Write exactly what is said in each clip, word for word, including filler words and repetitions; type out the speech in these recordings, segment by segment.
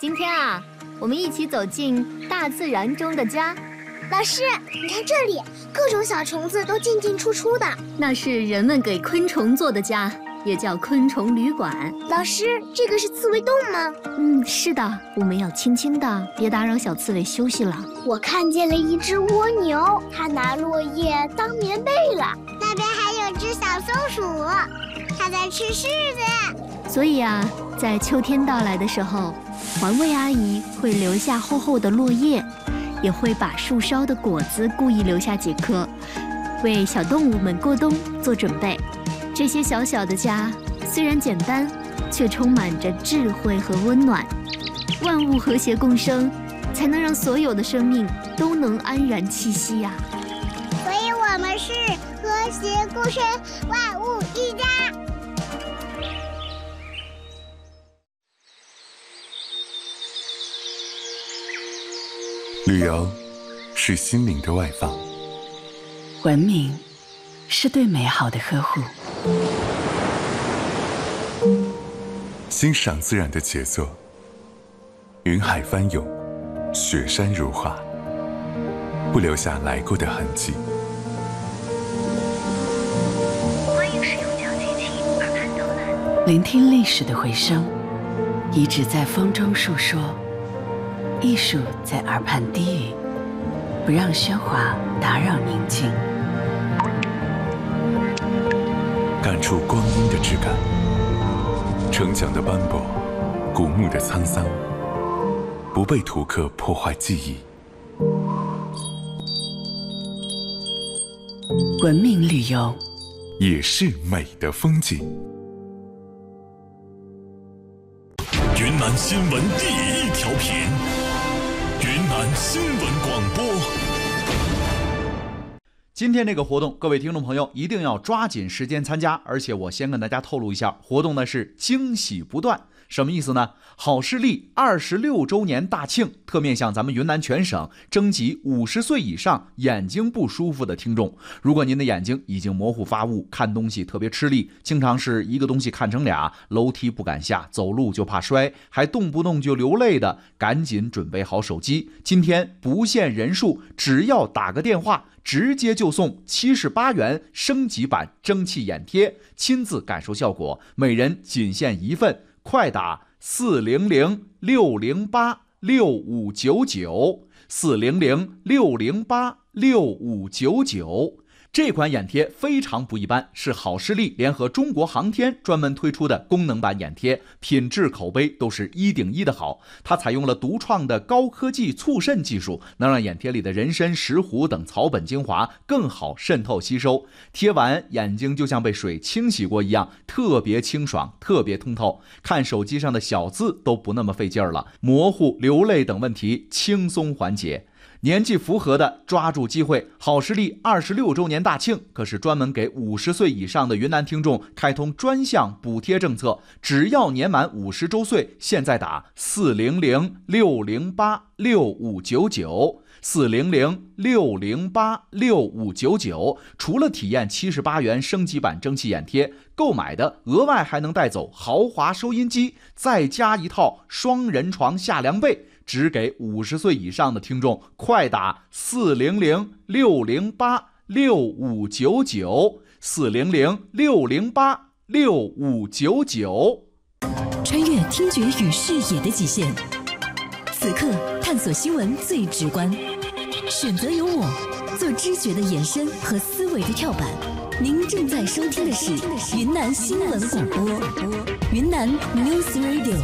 今天啊，我们一起走进大自然中的家。 老师，你看这里，各种小虫子都进进出出的。 那是人们给昆虫做的家，也叫昆虫旅馆。 老师，这个是刺猬洞吗？ 嗯，是的，我们要轻轻的，别打扰小刺猬休息了。 我看见了一只蜗牛，它拿落叶当棉被了。 那边还有只小松鼠，它在吃柿子。 所以啊，在秋天到来的时候，环卫阿姨会留下厚厚的落叶，也会把树梢的果子故意留下几颗，为小动物们过冬做准备。这些小小的家虽然简单，却充满着智慧和温暖。万物和谐共生，才能让所有的生命都能安然栖息呀、啊。 所以我们是和谐共生，万物一家。 旅游是心灵的外放， 文明是对美好的呵护， 欣赏自然的杰作，云海翻涌，雪山如画，不留下来过的痕迹。 欢迎使用讲机器耳畔导览， 聆听历史的回声，遗址在风中述说，艺术在耳畔低语，不让喧哗打扰宁静。 感触光阴的质感，城墙的斑驳，古墓的沧桑，不被图刻破坏记忆。 文明旅游也是美的风景。 云南新闻第一调频，云南新闻广播。 今天这个活动，各位听众朋友一定要抓紧时间参加，而且我先跟大家透露一下，活动呢是惊喜不断。什么意思呢？好视力二十六周年大庆，特面向咱们云南全省征集五十岁以上眼睛不舒服的听众。如果您的眼睛已经模糊发雾，看东西特别吃力，经常是一个东西看成俩，楼梯不敢下，走路就怕摔，还动不动就流泪的，赶紧准备好手机。今天不限人数，只要打个电话，直接就送七十八元升级版蒸汽眼贴，亲自感受效果，每人仅限一份。快打四零零六零八六五九九，四零零六零八六五九九。这款眼贴非常不一般，是好视力联合中国航天专门推出的功能版眼贴，品质口碑都是一顶一的好。它采用了独创的高科技促渗技术，能让眼贴里的人参、石斛等草本精华更好渗透吸收，贴完眼睛就像被水清洗过一样，特别清爽，特别通透，看手机上的小字都不那么费劲儿了，模糊、流泪等问题轻松缓解。年纪符合的抓住机会，好视力二十六周年大庆可是专门给五十岁以上的云南听众开通专项补贴政策，只要年满五十周岁，现在打四零零六零八六五九九。四零零六零八六五九九，除了体验七十八元升级版蒸汽眼贴，购买的额外还能带走豪华收音机，再加一套双人床下凉被。只给五十岁以上的听众，快打四零零六零八六五九九，四零零六零八六五九九。 穿越听觉与视野的极限，此刻探索新闻最直观，选择有我，做知觉的延伸和思维的跳板。您正在收听的是云南新闻广播，云南 News Radio。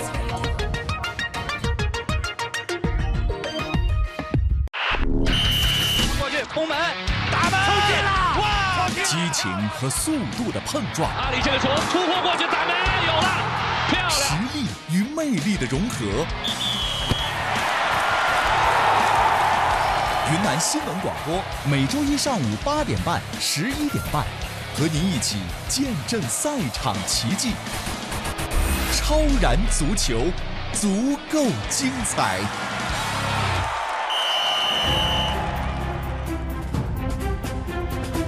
攻门，打门，冲进了！哇！ 激情和速度的碰撞， 阿里这个球突破过去，打门，有了，漂亮！ 实力与魅力的融合。云南新闻广播每周一上午八点半、十一点半，和您一起见证赛场奇迹。超燃足球，足够精彩。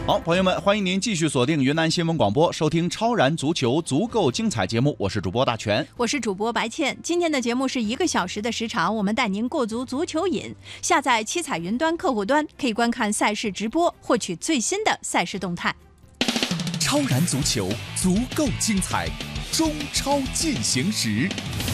好，朋友们，欢迎您继续锁定云南新闻广播，收听《超然足球》足够精彩节目。我是主播大全， 我是主播白倩。今天的节目是一个小时的时长，我们带您过足足球瘾。下载七彩云端客户端，可以观看赛事直播，获取最新的赛事动态。 超然足球，足够精彩，中超进行时。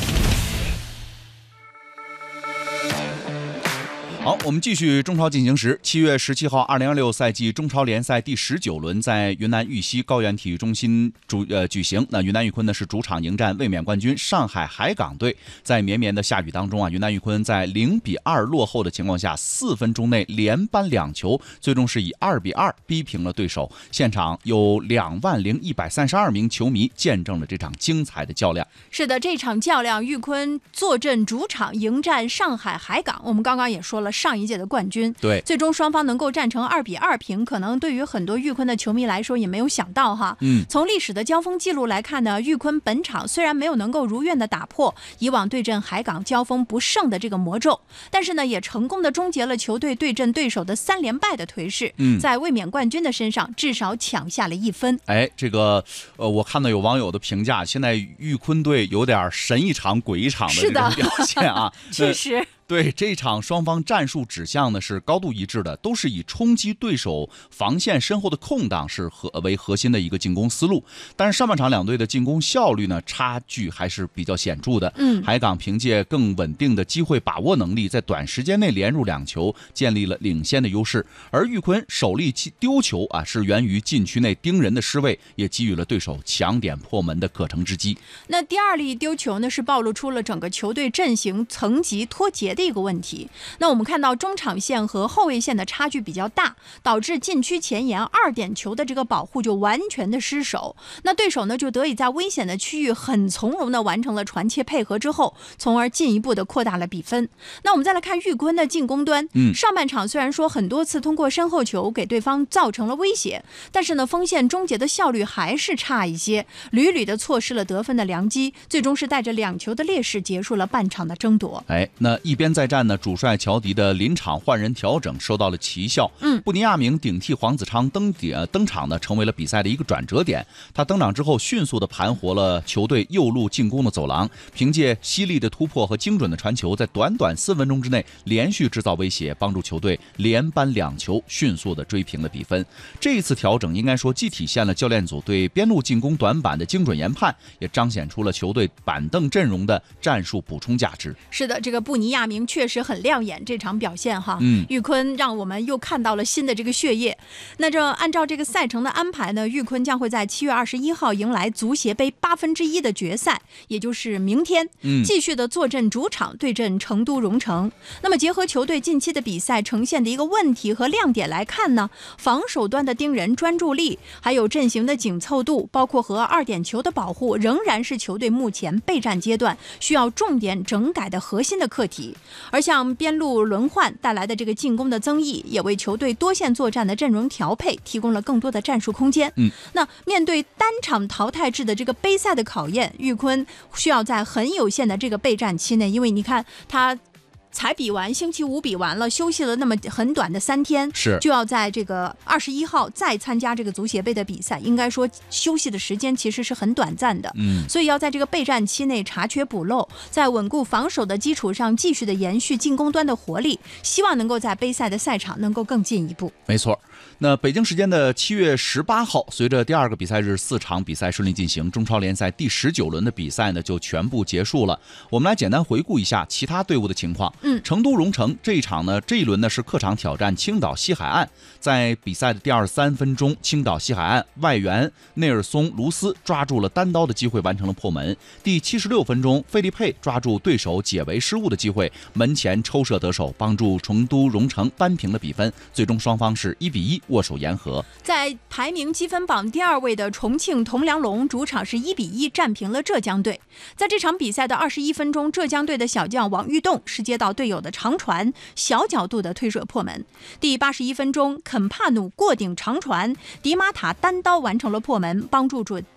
好，我们继续中超进行时。七月十七号，二零二六赛季中超联赛第十九轮在云南玉溪高原体育中心主呃举行。那云南玉坤呢是主场迎战卫冕冠军上海海港队。在绵绵的下雨当中啊，云南玉坤在零比二落后的情况下，四分钟内连扳两球，最终是以二比二逼平了对手。现场有两万零一百三十二名球迷见证了这场精彩的较量。 是的，这场较量，玉坤坐镇主场迎战上海海港。我们刚刚也说了。上一届的冠军， 对， 最终双方能够战成二比二平，可能对于很多玉坤的球迷来说也没有想到哈。 嗯， 从历史的交锋记录来看呢，玉坤本场虽然没有能够如愿的打破以往对阵海港交锋不胜的这个魔咒，但是呢，也成功的终结了球队对阵对手的三连败的颓势。 嗯， 在卫冕冠军的身上至少抢下了一分。 哎，这个呃，我看到有网友的评价，现在玉坤队有点神一场鬼一场的这种表现啊， 确实。 对，这场双方战术指向呢是高度一致的，都是以冲击对手防线身后的空档是核为核心的一个进攻思路。但是上半场两队的进攻效率呢差距还是比较显著的。 嗯， 海港凭借更稳定的机会把握能力，在短时间内连入两球，建立了领先的优势。而玉坤首粒丢球啊是源于禁区内盯人的失位，也给予了对手强点破门的可乘之机。 那第二粒丢球呢是暴露出了整个球队阵型层级脱节的一个问题。那我们看到中场线和后卫线的差距比较大，导致禁区前沿二点球的这个保护就完全的失守。那对手呢就得以在危险的区域很从容的完成了传切配合之后，从而进一步的扩大了比分。那我们再来看玉坤的进攻端， 嗯， 上半场虽然说很多次通过身后球给对方造成了威胁，但是呢锋线终结的效率还是差一些，屡屡的错失了得分的良机，最终是带着两球的劣势结束了半场的争夺。 哎，那一边再战呢，主帅乔迪的临场换人调整收到了奇效。 嗯， 布尼亚明顶替黄子昌登点、呃、登场呢，成为了比赛的一个转折点。他登场之后，迅速的盘活了球队右路进攻的走廊，凭借犀利的突破和精准的传球，在短短四分钟之内连续制造威胁，帮助球队连扳两球，迅速的追平了比分。这一次调整应该说既体现了教练组对边路进攻短板的精准研判，也彰显出了球队板凳阵容的战术补充价值。 是的，这个布尼亚明确实很亮眼，这场表现哈， 嗯， 玉坤让我们又看到了新的这个血液。那这按照这个赛程的安排呢，玉坤将会在七月二十一号迎来足协杯八分之一的决赛，也就是明天， 嗯， 继续的坐镇主场对阵成都蓉城。那么结合球队近期的比赛呈现的一个问题和亮点来看呢，防守端的盯人专注力，还有阵型的紧凑度，包括和二点球的保护，仍然是球队目前备战阶段需要重点整改的核心的课题。而像边路轮换带来的这个进攻的增益，也为球队多线作战的阵容调配提供了更多的战术空间。 嗯， 那面对单场淘汰制的这个杯赛的考验，玉坤需要在很有限的这个备战期内，因为你看他才比完，星期五比完了，休息了那么很短的三天， 是就要在这个二十一号再参加这个足协杯的比赛，应该说休息的时间其实是很短暂的， 嗯， 所以要在这个备战期内查缺补漏，在稳固防守的基础上继续的延续进攻端的活力，希望能够在杯赛的赛场能够更进一步。 没错。那北京时间的七月十八号，随着第二个比赛日四场比赛顺利进行，中超联赛第十九轮的比赛呢就全部结束了。我们来简单回顾一下其他队伍的情况。 嗯， 成都蓉城这一场呢，这一轮呢是客场挑战青岛西海岸，在比赛的第二十三分钟，青岛西海岸外援内尔松卢斯抓住了单刀的机会，完成了破门。第七十六分钟，费利佩抓住对手解围失误的机会，门前抽射得手，帮助成都蓉城扳平了比分。最终双方是一比一握手言和。 在排名积分榜第二位的重庆铜梁龙主场是一比一战平了浙江队。在这场比赛的二十一分钟，浙江队的小将王玉栋是接到队友的长传，小角度的推射破门。第八十一分钟，肯帕努过顶长传，迪马塔单刀完成了破门，帮助主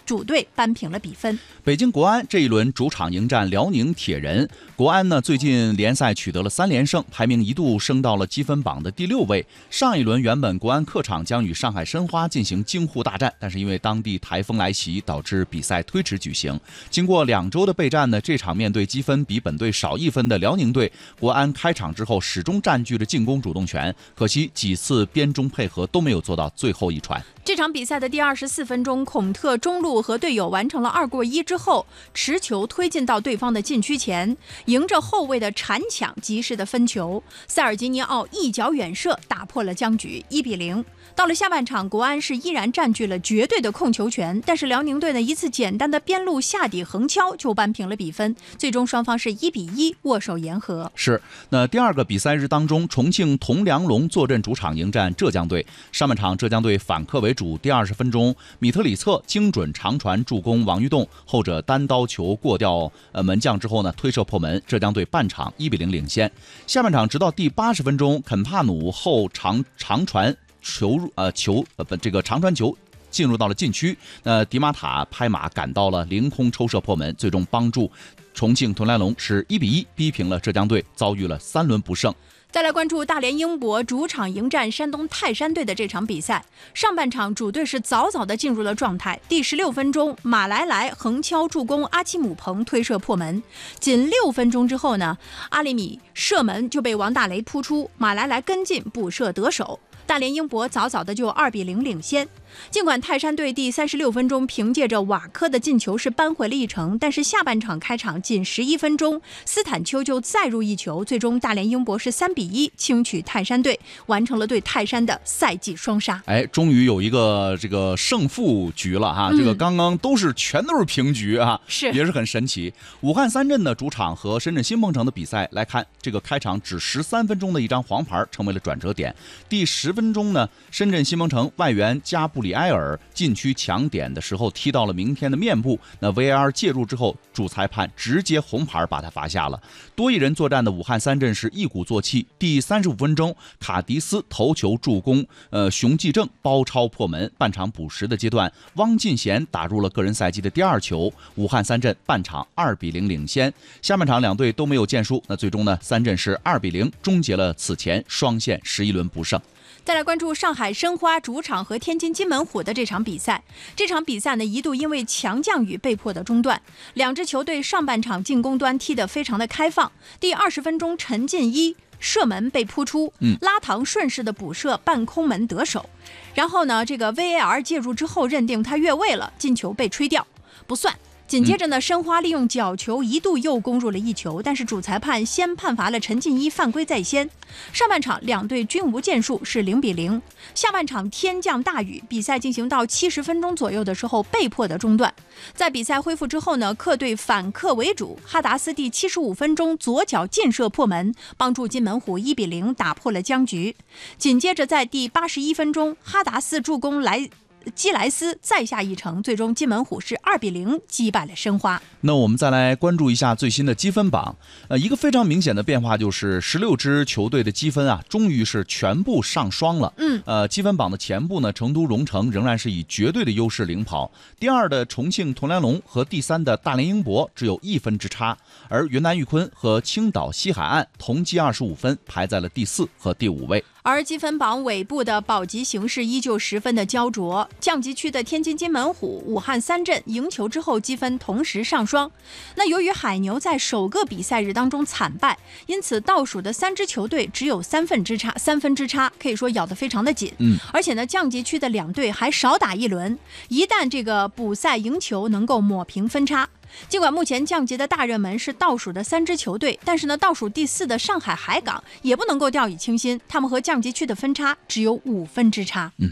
主队扳平了比分。 北京国安这一轮主场迎战辽宁铁人。国安呢最近联赛取得了三连胜，排名一度升到了积分榜的第六位。上一轮原本国安客场将与上海申花进行京沪大战，但是因为当地台风来袭，导致比赛推迟举行。经过两周的备战呢，这场面对积分比本队少一分的辽宁队，国安开场之后始终占据着进攻主动权，可惜几次边中配合都没有做到最后一传。 这场比赛的第二十四分钟，孔特中路和队友完成了二过一之后，持球推进到对方的禁区前，迎着后卫的铲抢及时的分球，塞尔吉尼奥一脚远射打破了僵局，一比零。到了下半场，国安是依然占据了绝对的控球权，但是辽宁队呢一次简单的边路下底横敲就扳平了比分，最终双方是一比一握手言和。 是，那第二个比赛日当中，重庆铜梁龙坐镇主场迎战浙江队。上半场浙江队反客为主，第二十分钟，米特里策精准长传助攻王玉栋，后者单刀球过掉呃门将之后呢，推射破门，浙江队半场一比零领先。下半场直到第八十分钟，肯帕努后长长传。球呃球呃不这个长传球进入到了禁区，那迪马塔拍马赶到了凌空抽射破门，最终帮助重庆铜梁龙是一比一逼平了浙江队，遭遇了三轮不胜。 再来关注大连英博主场迎战山东泰山队的这场比赛。上半场主队是早早的进入了状态，第十六分钟，马来莱横敲助攻阿奇姆彭推射破门。仅六分钟之后呢，阿里米射门就被王大雷扑出，马来莱跟进补射得手。大连英博早早的就二比零领先。尽管泰山队第三十六分钟凭借着瓦科的进球是扳回了一城，但是下半场开场仅十一分钟，斯坦丘就再入一球，最终大连英博是三比一轻取泰山队，完成了对泰山的赛季双杀。 哎，终于有一个这个胜负局了哈，嗯、这个刚刚都是全都是平局啊， 是也是很神奇。武汉三镇的主场和深圳新鹏城的比赛来看，这个开场只十三分钟的一张黄牌成为了转折点。第十分钟呢，深圳新鹏城外援加布里埃尔禁区抢点的时候踢到了明天的面部，那 V A R 介入之后，主裁判直接红牌把他罚下了。多一人作战的武汉三镇是一鼓作气，第三十五分钟，卡迪斯头球助攻，呃，熊继正包抄破门。半场补时的阶段，汪进贤打入了个人赛季的第二球，武汉三镇半场二比零领先。下半场两队都没有建树，那最终呢，三镇是二比零终结了此前双线十一轮不胜。 再来关注上海申花主场和天津津门虎的这场比赛。这场比赛呢，一度因为强降雨被迫的中断。两支球队上半场进攻端踢得非常的开放。第二十分钟，陈进一射门被扑出，拉唐顺势的补射半空门得手。然后呢，这个 V A R 介入之后认定他越位了，进球被吹掉，不算。紧接着呢，申花利用角球一度又攻入了一球，但是主裁判先判罚了陈进一犯规在先。上半场两队均无建树，是零比零。下半场天降大雨，比赛进行到七十分钟左右的时候被迫的中断。在比赛恢复之后呢，客队反客为主，哈达斯第七十五分钟左脚劲射破门，帮助津门虎一比零打破了僵局。紧接着在第八十一分钟，哈达斯助攻来。基莱斯再下一城，最终津门虎是二比零击败了申花。 那我们再来关注一下最新的积分榜。呃，一个非常明显的变化就是十六支球队的积分啊，终于是全部上双了。 嗯， 呃，积分榜的前部呢，成都蓉城仍然是以绝对的优势领跑，第二的重庆铜梁龙和第三的大连英博只有一分之差，而云南玉坤和青岛西海岸同积二十五分，排在了第四和第五位。 而积分榜尾部的保级形势依旧十分的焦灼，降级区的天津津门虎、武汉三镇赢球之后积分同时上双。那由于海牛在首个比赛日当中惨败，因此倒数的三支球队只有三分之差，三分之差可以说咬得非常的紧。 嗯， 而且呢，降级区的两队还少打一轮，一旦这个补赛赢球，能够抹平分差。尽管目前降级的大热门是倒数的三支球队，但是呢，倒数第四的上海海港也不能够掉以轻心，他们和降级区的分差只有五分之差。 嗯，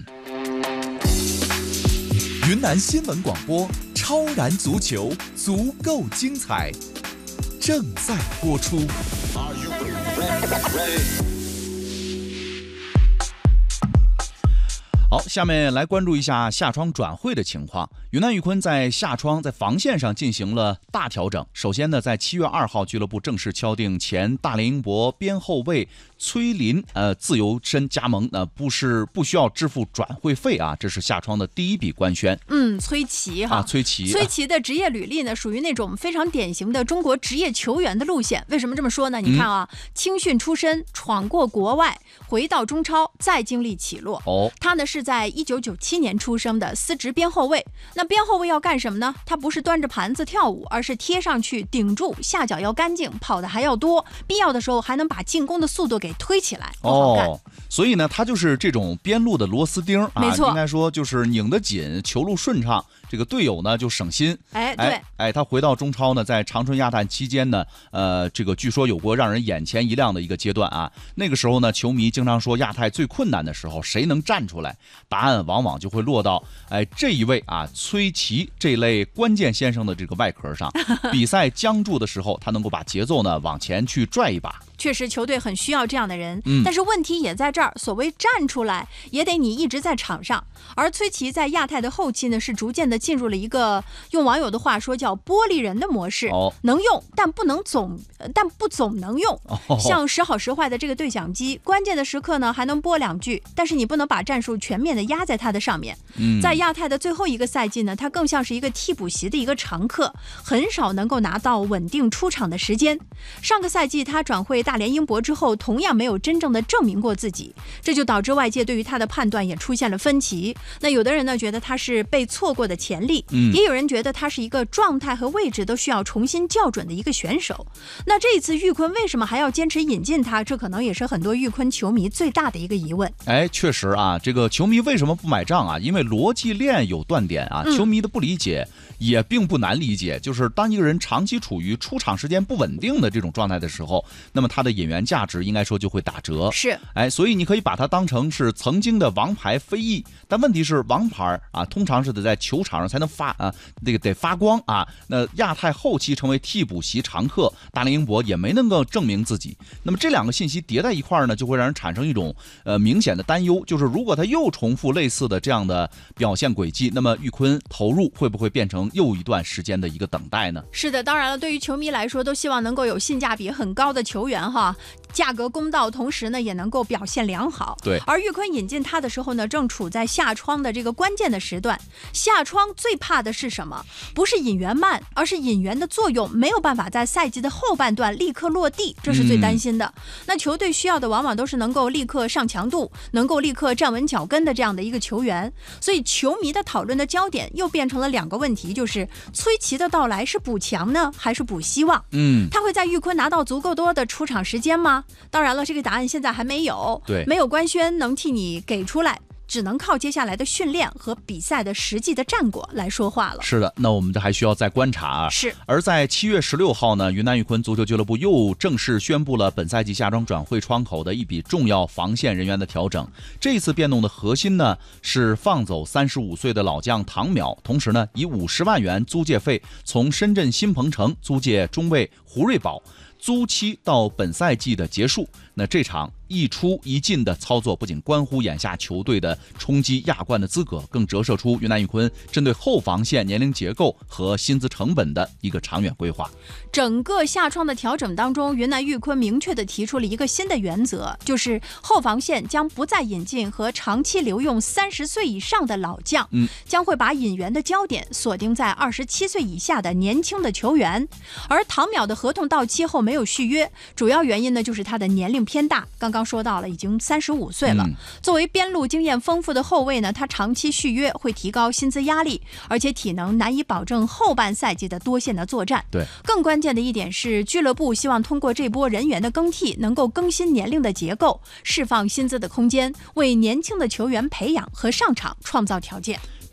云南新闻广播，超然足球，足够精彩，正在播出。 好，下面来关注一下夏窗转会的情况。云南玉坤在夏窗在防线上进行了大调整。首先呢，在七月二号，俱乐部正式敲定前大连英博边后卫崔林呃自由身加盟，呃不是不需要支付转会费啊，这是夏窗的第一笔官宣。 嗯，崔琦哈， 啊，崔琦， 崔琦的职业履历呢，属于那种非常典型的中国职业球员的路线。为什么这么说呢？你看啊，嗯、青训出身，闯过国外，回到中超，再经历起落。 哦， 他呢是在一九九七年出生的司职边后卫。那边后卫要干什么呢？他不是端着盘子跳舞，而是贴上去顶住，下脚要干净，跑的还要多，必要的时候还能把进攻的速度给推起来，不好干。 哦，所以呢，他就是这种边路的螺丝钉啊， 没错， 应该说就是拧得紧，球路顺畅。这个队友呢就省心， 哎，对， 哎，哎，他回到中超呢，在长春亚泰期间呢，呃，这个据说有过让人眼前一亮的一个阶段啊。那个时候呢，球迷经常说亚泰最困难的时候，谁能站出来？答案往往就会落到哎这一位啊崔琦这类关键先生的这个外壳上。比赛僵住的时候，他能够把节奏呢往前去拽一把。 确实，球队很需要这样的人， 嗯， 但是问题也在这儿。所谓站出来，也得你一直在场上。而崔琦在亚太的后期呢，是逐渐的进入了一个用网友的话说叫玻璃人的模式， 哦， 能用但不能总，但不总能用。 哦， 像时好时坏的这个对讲机，关键的时刻呢还能播两句，但是你不能把战术全面的压在他的上面。 嗯， 在亚太的最后一个赛季呢，他更像是一个替补席的一个常客，很少能够拿到稳定出场的时间。上个赛季他转会大连英博之后，同样没有真正的证明过自己，这就导致外界对于他的判断也出现了分歧。那有的人呢觉得他是被错过的潜力， 嗯， 也有人觉得他是一个状态和位置都需要重新校准的一个选手。那这一次玉坤为什么还要坚持引进他？这可能也是很多玉坤球迷最大的一个疑问。 哎，确实啊，这个球迷为什么不买账啊？因为逻辑链有断点啊，球迷的不理解也并不难理解。就是当一个人长期处于出场时间不稳定的这种状态的时候，那么他的引援价值应该说就会打折。 是， 哎，所以你可以把它当成是曾经的王牌非议，但问题是王牌啊，通常是得在球场上才能发啊，那个得发光啊。那亚太后期成为替补席常客，大连英博也没能够证明自己。那么这两个信息叠在一块儿呢，就会让人产生一种呃明显的担忧，就是如果他又重复类似的这样的表现轨迹，那么玉坤投入会不会变成又一段时间的一个等待呢？ 是的，当然了，对于球迷来说，都希望能够有性价比很高的球员哈，价格公道，同时呢也能够表现良好。 对， 而玉坤引进他的时候呢，正处在夏窗的这个关键的时段。夏窗最怕的是什么？不是引援慢，而是引援的作用没有办法在赛季的后半段立刻落地，这是最担心的。嗯、那球队需要的往往都是能够立刻上强度，能够立刻站稳脚跟的这样的一个球员。所以球迷的讨论的焦点又变成了两个问题，就是崔琦的到来是补强呢，还是补希望？ 嗯， 他会在玉坤拿到足够多的出场时间吗？当然了，这个答案现在还没有， 对， 没有官宣能替你给出来，只能靠接下来的训练和比赛的实际的战果来说话了。 是的，那我们这还需要再观察啊。 是。 而在七月十六号呢，云南玉坤足球俱乐部又正式宣布了本赛季夏窗转会窗口的一笔重要防线人员的调整。这次变动的核心呢，是放走三十五岁的老将唐淼，同时呢，以五十万元租借费从深圳新鹏城租借中卫胡瑞宝。租期到本赛季的结束，那这场一出一进的操作不仅关乎眼下球队的冲击亚冠的资格，更折射出云南玉坤针对后防线年龄结构和薪资成本的一个长远规划。 整个夏窗的调整当中，云南玉坤明确地提出了一个新的原则，就是后防线将不再引进和长期留用三十岁以上的老将， 嗯， 将会把引援的焦点锁定在二十七岁以下的年轻的球员。而唐淼的合同到期后没有续约，主要原因呢就是他的年龄偏大，刚刚说到了已经三十五岁了、嗯、作为边路经验丰富的后卫呢，他长期续约会提高薪资压力，而且体能难以保证后半赛季的多线的作战。 对， 更关键的一点是俱乐部希望通过这波人员的更替能够更新年龄的结构，释放薪资的空间，为年轻的球员培养和上场创造条件。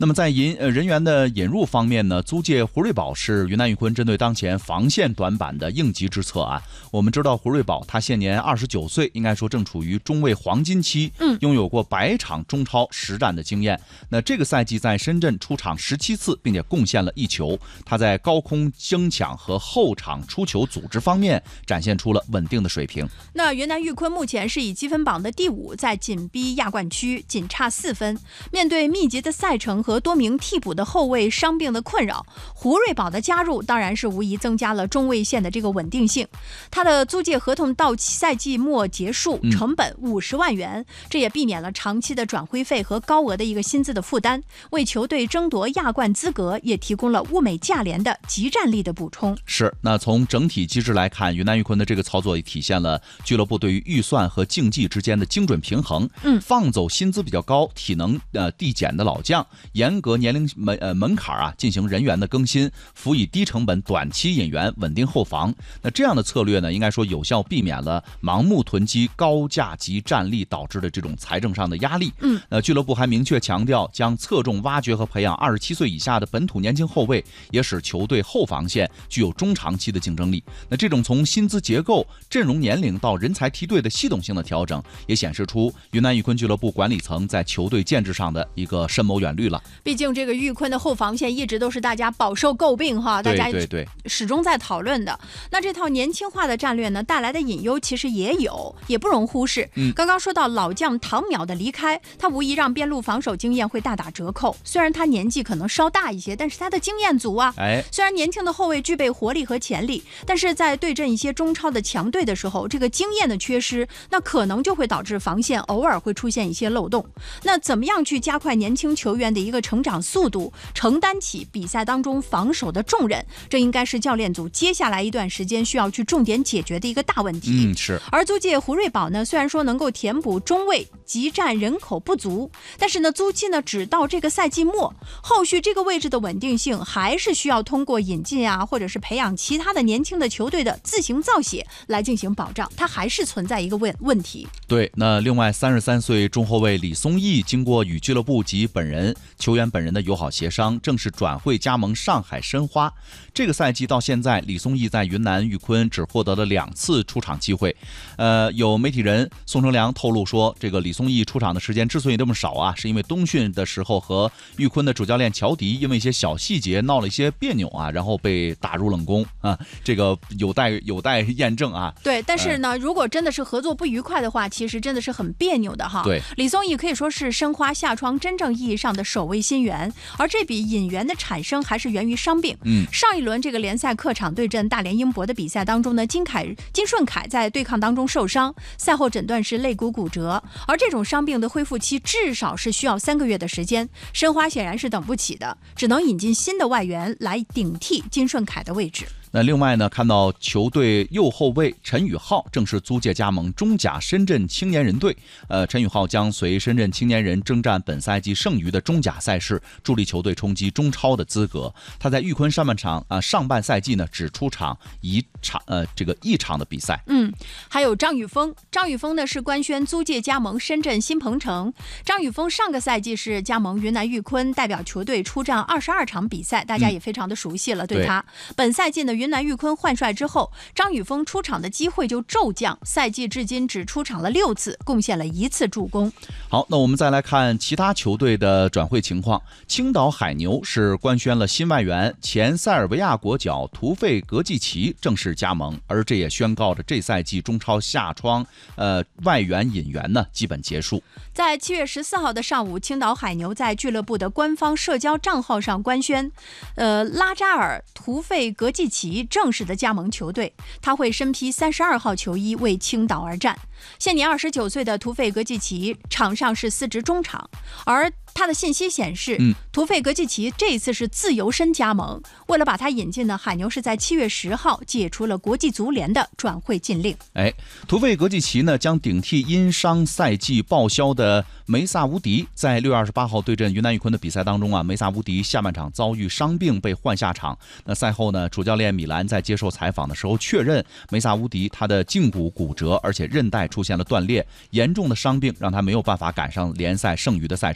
那么在引呃人员的引入方面呢，租借胡瑞宝是云南玉坤针对当前防线短板的应急之策啊。我们知道胡瑞宝他现年二十九岁，应该说正处于中卫黄金期， 嗯， 拥有过百场中超实战的经验。那这个赛季在深圳出场十七次，并且贡献了一球。他在高空争抢和后场出球组织方面展现出了稳定的水平。 那云南玉坤目前是以积分榜的第五，在紧逼亚冠区，仅差四分。面对密集的赛程和多名替补的后卫伤病的困扰，胡瑞宝的加入当然是无疑增加了中卫线的这个稳定性。他的租借合同到期赛季末结束，成本五十万元，这也避免了长期的转会费和高额的一个薪资的负担，为球队争夺亚冠资格也提供了物美价廉的集战力的补充。 是，那从整体机制来看，云南玉坤的这个操作也体现了俱乐部对于预算和竞技之间的精准平衡。 嗯， 放走薪资比较高、体能呃递减的老将，严格年龄门呃门槛啊，进行人员的更新，辅以低成本短期引援，稳定后防。那这样的策略呢，应该说有效避免了盲目囤积高价级战力导致的这种财政上的压力。 嗯， 呃，俱乐部还明确强调，将侧重挖掘和培养二十七岁以下的本土年轻后卫，也使球队后防线具有中长期的竞争力。那这种从薪资结构、阵容年龄到人才梯队的系统性的调整，也显示出云南玉坤俱乐部管理层在球队建制上的一个深谋远虑了。 毕竟这个玉坤的后防线一直都是大家饱受诟病哈，大家对对对始终在讨论的。那这套年轻化的战略呢，带来的隐忧其实也有，也不容忽视。 嗯， 刚刚说到老将唐淼的离开，他无疑让边路防守经验会大打折扣。虽然他年纪可能稍大一些，但是他的经验足啊。 哎， 虽然年轻的后卫具备活力和潜力，但是在对阵一些中超的强队的时候，这个经验的缺失，那可能就会导致防线偶尔会出现一些漏洞。那怎么样去加快年轻球员的一个成长速度，承担起比赛当中防守的重任，这应该是教练组接下来一段时间需要去重点解决的一个大问题。 嗯，是。 而租借胡瑞宝呢，虽然说能够填补中卫集战人口不足，但是呢，租期呢只到这个赛季末，后续这个位置的稳定性还是需要通过引进啊，或者是培养其他的年轻的球队的自行造血来进行保障，它还是存在一个问问题。 对，那另外三十三岁中后卫李松义，经过与俱乐部及本人球员本人的友好协商，正式转会加盟上海申花。这个赛季到现在，李松义在云南玉坤只获得了两次出场机会。呃，有媒体人宋成良透露说，这个李松义出场的时间之所以这么少啊，是因为冬训的时候和玉坤的主教练乔迪因为一些小细节闹了一些别扭啊，然后被打入冷宫啊，这个有待有待验证啊。 对，但是呢、呃，如果真的是合作不愉快的话，其实真的是很别扭的哈。 对， 李松义可以说是申花夏窗真正意义上的首位新援，而这笔引援的产生还是源于伤病。 嗯， 上一轮这个联赛客场对阵大连英博的比赛当中呢，金凯金顺凯在对抗当中受伤，赛后诊断是肋骨骨折，而这种伤病的恢复期至少是需要三个月的时间，申花显然是等不起的，只能引进新的外援来顶替金顺凯的位置。 那另外呢，看到球队右后卫陈宇浩正式租借加盟中甲深圳青年人队。呃，陈宇浩将随深圳青年人征战本赛季剩余的中甲赛事，助力球队冲击中超的资格。他在玉坤上半场啊、呃、上半赛季呢只出场一场呃这个一场的比赛。 嗯，还有张雨峰，张雨峰呢是官宣租借加盟深圳新鹏城。张雨峰上个赛季是加盟云南玉坤，代表球队出战二十二场比赛，大家也非常的熟悉了。嗯、对他，对本赛季呢。云南玉坤换帅之后，张雨峰出场的机会就骤降，赛季至今只出场了六次，贡献了一次助攻。 好，那我们再来看其他球队的转会情况。青岛海牛是官宣了新外援，前塞尔维亚国脚图费格季奇正式加盟，而这也宣告着这赛季中超夏窗呃外援引援呢基本结束。 在七月十四号的上午，青岛海牛在俱乐部的官方社交账号上官宣，呃，拉扎尔图费格季奇正式的加盟球队，他会身披三十二号球衣为青岛而战。现年二十九岁的图费格季奇场上是司职中场，而他的信息显示， 嗯， 图费格季奇这一次是自由身加盟。为了把他引进呢，海牛是在七月十号解除了国际足联的转会禁令。 哎，图费格季奇呢将顶替因伤赛季报销的梅萨乌迪。在六月二十八号对阵云南玉坤的比赛当中啊，梅萨乌迪下半场遭遇伤病被换下场。那赛后呢，主教练米兰在接受采访的时候确认，梅萨乌迪他的胫骨骨折，而且韧带出现了断裂，严重的伤病让他没有办法赶上联赛剩余的赛程了。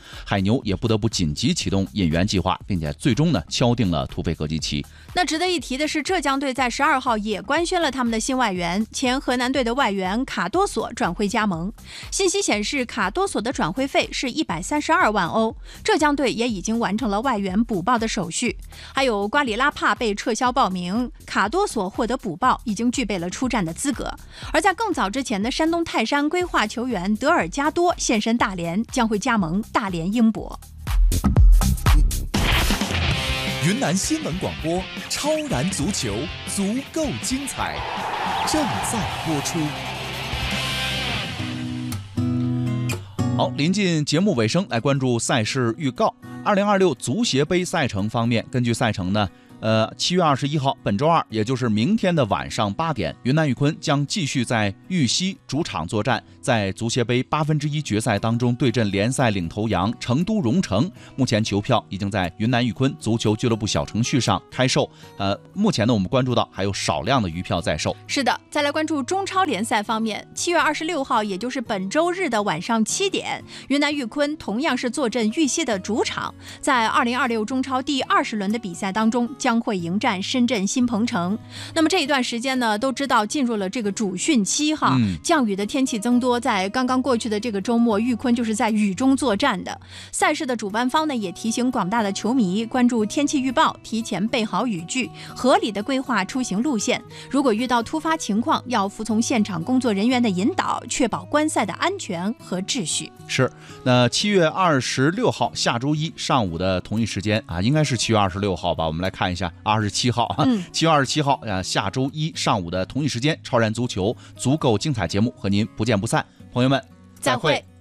海牛也不得不紧急启动引援计划，并且最终呢敲定了突飞格击期。 那值得一提的是，浙江队在十二号也官宣了他们的新外援，前河南队的外援卡多索转会加盟。信息显示，卡多索的转会费是一百三十二万欧，浙江队也已经完成了外援补报的手续。还有瓜里拉帕被撤销报名，卡多索获得补报，已经具备了出战的资格。而在更早之前的山东泰山规划球员德尔加多现身大连，将会加盟大连英博。 云南新闻广播《超然足球》足够精彩，正在播出。 好，临近节目尾声，来关注赛事预告。二零二六足协杯赛程方面，根据赛程呢，呃，七月二十一号，本周二，也就是明天的晚上八点，云南玉坤将继续在玉溪主场作战，在足协杯八分之一决赛当中对阵联赛领头羊成都蓉城。目前球票已经在云南玉坤足球俱乐部小程序上开售。呃，目前呢，我们关注到还有少量的余票在售。 是的，再来关注中超联赛方面，七月二十六号，也就是本周日的晚上七点，云南玉坤同样是坐镇玉溪的主场，在二零二六中超第二十轮的比赛当中，将会迎战深圳新鹏城。那么这一段时间呢，都知道进入了这个主汛期哈，嗯、降雨的天气增多，在刚刚过去的这个周末，玉坤就是在雨中作战的。赛事的主办方呢，也提醒广大的球迷关注天气预报，提前备好雨具，合理的规划出行路线。如果遇到突发情况，要服从现场工作人员的引导，确保观赛的安全和秩序。 是，那七月二十六号下周一上午的同一时间啊，应该是七月二十六号吧？我们来看一下，二十七号啊，七月二十七号啊，下周一上午的同一时间，超然足球足够精彩节目和您不见不散，朋友们，再会。 再会。